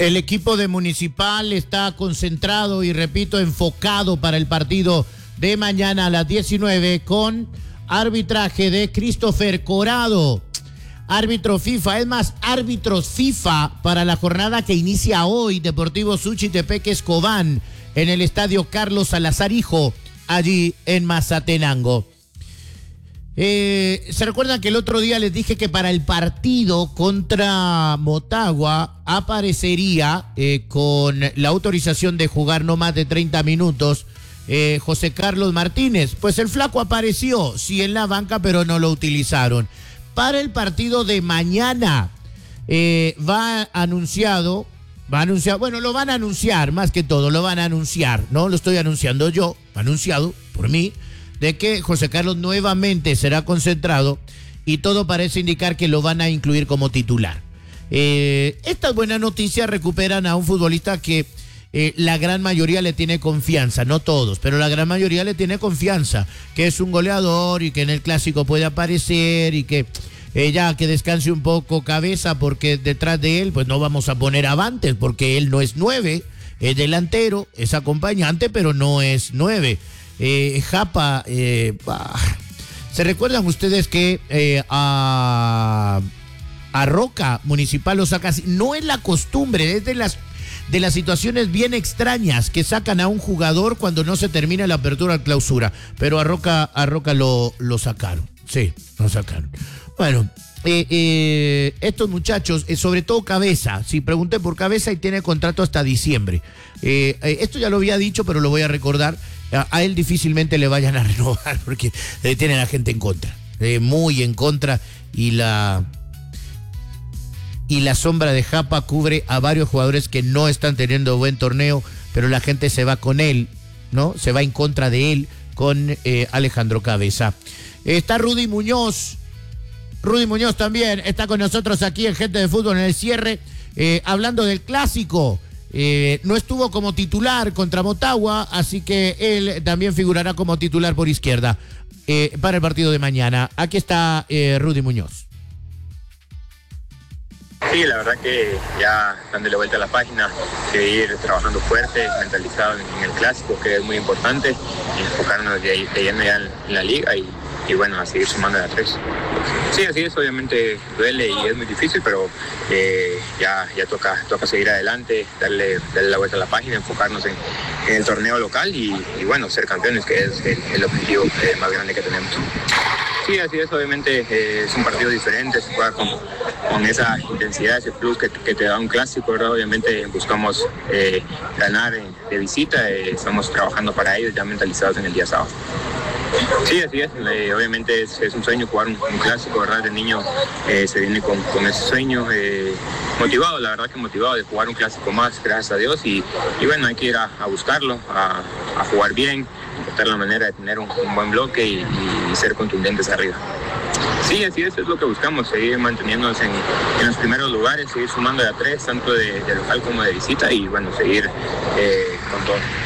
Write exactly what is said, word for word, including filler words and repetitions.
El equipo de Municipal está concentrado y, repito, enfocado para el partido de mañana a las diecinueve con arbitraje de Christopher Corado, árbitro FIFA. Es más, árbitros FIFA para la jornada que inicia hoy, Deportivo Suchitepeque Escobán, en el estadio Carlos Salazar Hijo, allí en Mazatenango. Eh, ¿Se recuerdan que el otro día les dije que para el partido contra Motagua aparecería eh, con la autorización de jugar no más de treinta minutos eh, José Carlos Martínez? Pues el flaco apareció, sí, en la banca, pero no lo utilizaron. Para el partido de mañana eh, va anunciado, va anunciado, bueno, lo van a anunciar, más que todo, lo van a anunciar, no lo estoy anunciando yo, anunciado por mí, de que José Carlos nuevamente será concentrado y todo parece indicar que lo van a incluir como titular. Eh, estas buenas noticias recuperan a un futbolista que eh, la gran mayoría le tiene confianza, no todos, pero la gran mayoría le tiene confianza, que es un goleador y que en el clásico puede aparecer y que eh, ya que descanse un poco Cabeza, porque detrás de él pues no vamos a poner Avantes, porque él no es nueve, es delantero, es acompañante, pero no es nueve. Eh, Japa, eh, bah. ¿Se recuerdan ustedes que eh, a, a Roca Municipal lo saca así? No es la costumbre, es de las, de las situaciones bien extrañas que sacan a un jugador cuando no se termina la apertura o clausura, pero a Roca, a Roca lo, lo sacaron, sí, lo sacaron. Bueno, eh, eh, estos muchachos, eh, sobre todo Cabeza, sí, pregunté por Cabeza y tiene contrato hasta diciembre. Eh, eh, esto ya lo había dicho, pero lo voy a recordar. A, a él difícilmente le vayan a renovar porque eh, tiene la gente en contra, eh, muy en contra, y la, y la sombra de Japa cubre a varios jugadores que no están teniendo buen torneo, pero la gente se va con él, ¿no? Se va en contra de él con eh, Alejandro Cabeza. Está Rudy Muñoz. Rudy Muñoz también está con nosotros aquí en Gente de Fútbol en el cierre, eh, hablando del clásico. Eh, no estuvo como titular contra Motagua, así que él también figurará como titular por izquierda eh, para el partido de mañana. Aquí está eh, Rudy Muñoz. Sí, la verdad que ya dándole vuelta a la página, seguir trabajando fuerte, mentalizado en, en el clásico, que es muy importante, y enfocarnos de, ahí, de lleno ya en, en la liga y, y bueno, a seguir sumando de a tres. Sí, así es, obviamente duele y es muy difícil, pero eh, ya, ya toca, toca seguir adelante, darle, darle la vuelta a la página, enfocarnos en, en el torneo local y, y bueno, ser campeones, que es el, el objetivo eh, más grande que tenemos. Sí, así es, obviamente eh, es un partido diferente, se juega con, con esa intensidad, ese plus que, que te da un clásico, ¿verdad? Obviamente buscamos eh, ganar en, de visita, eh, estamos trabajando para ello, ya mentalizados en el día sábado. Sí, así es, eh, obviamente es, es un sueño jugar un, un clásico, ¿verdad? De niño eh, se viene con, con ese sueño, eh, motivado, la verdad que motivado de jugar un clásico más, gracias a Dios, y, y bueno, hay que ir a, a buscarlo, a, a jugar bien, encontrar la manera de tener un, un buen bloque y, y ser contundentes arriba. Sí, así es, es lo que buscamos, seguir manteniéndonos en, en los primeros lugares, seguir sumando de a tres, tanto de, de local como de visita, y bueno, seguir eh, con todo.